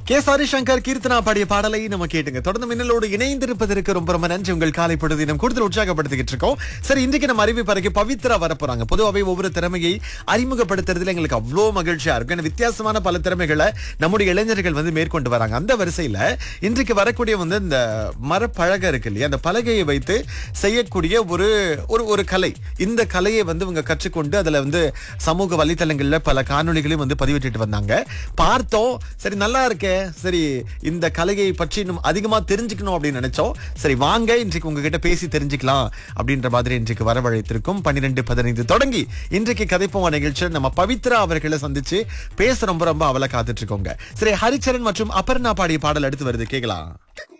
கேசாரி சங்கர் கீர்த்தனா பாடிய பாடலை நம்ம கேட்டுங்க. தொடர்ந்து மின்னலோடு இணைந்திருப்பதற்கு ரொம்ப ரொம்ப நன்றி. உங்கள் காலை பொழுது நம்ம கூடுதல் உற்சாகப்படுத்திக்கிட்டு இருக்கோம். சரி, இன்றைக்கு நம்ம அறிவிப்பறைக்கு பவித்ரா வரப்போறாங்க. பொதுவாகவே ஒவ்வொரு திறமையை அறிமுகப்படுத்துறதுல எங்களுக்கு அவ்வளோ மகிழ்ச்சியா இருக்கும். ஏன்னா வித்தியாசமான பல திறமைகளை நம்முடைய இளைஞர்கள் மேற்கொண்டு வராங்க. அந்த வரிசையில இன்றைக்கு வரக்கூடிய இந்த மரப்பலகை இருக்கு இல்லையா, அந்த பலகையை வைத்து செய்யக்கூடிய ஒரு ஒரு கலை. இந்த கலையை இவங்க கற்றுக்கொண்டு அதுல சமூக வலைத்தளங்கள்ல பல காணொளிகளையும் பதிவிட்டு வந்தாங்க. பார்த்தோம், சரி நல்லா இருக்கே, சரி இந்த கலையை பற்றி இன்னும் அதிகமா தெரிஞ்சுக்கணும் அப்படின்னு நினைச்சோம். சரி வாங்க இன்றைக்கு உங்ககிட்ட பேசி தெரிஞ்சுக்கலாம் அப்படின்ற மாதிரி இன்றைக்கு வரவழைத்திருக்கும். 12:15 தொடங்கி இன்றைக்கு கதைப்போம் நிகழ்ச்சியில் நம்ம பவித்ரா அவர்களை சந்திச்சு பேச ரொம்ப ரொம்ப அவளை காத்துட்டு இருக்கோங்க. சரி, ஹரிச்சரன் மற்றும் அபர்ணா பாடிய பாடல் அடுத்து வருது, கேட்கலாம்.